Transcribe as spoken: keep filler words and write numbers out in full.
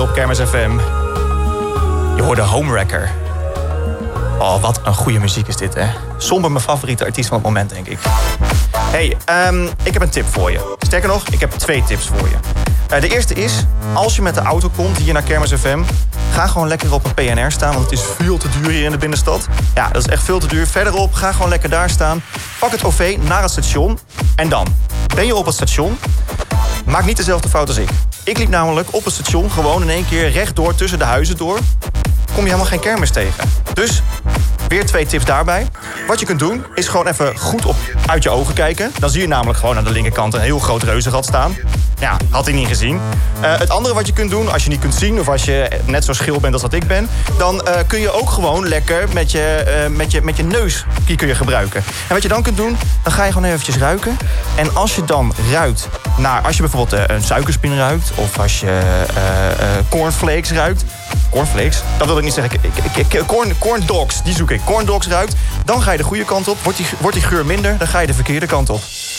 op Kermis F M. Je hoorde Homewrecker. Oh, wat een goede muziek is dit, hè. Somber mijn favoriete artiest van het moment, denk ik. Hey, um, ik heb een tip voor je. Sterker nog, ik heb twee tips voor je. Uh, de eerste is, als je met de auto komt hier naar Kermis F M... ga gewoon lekker op een P N R staan, want het is veel te duur hier in de binnenstad. Ja, dat is echt veel te duur. Verderop, ga gewoon lekker daar staan. Pak het O V naar het station. En dan, ben je op het station... maak niet dezelfde fout als ik. Ik liep namelijk op het station gewoon in één keer rechtdoor tussen de huizen door. Kom je helemaal geen kermis tegen. Dus, weer twee tips daarbij. Wat je kunt doen, is gewoon even goed op uit je ogen kijken. Dan zie je namelijk gewoon aan de linkerkant een heel groot reuzenrad staan. Ja, had ik niet gezien. Uh, het andere wat je kunt doen, als je niet kunt zien... of als je net zo schil bent als dat ik ben... dan uh, kun je ook gewoon lekker met je, uh, met je, met je neus die kun je gebruiken. En wat je dan kunt doen, dan ga je gewoon eventjes ruiken. En als je dan ruikt naar... als je bijvoorbeeld uh, een suikerspin ruikt... of als je uh, uh, cornflakes ruikt... Cornflakes? Dat wil ik niet zeggen. Ik, ik, ik, corn, corn dogs, die zoek ik. Corn dogs ruikt. Dan ga je de goede kant op. Wordt die, wordt die geur minder, dan ga je de verkeerde kant op.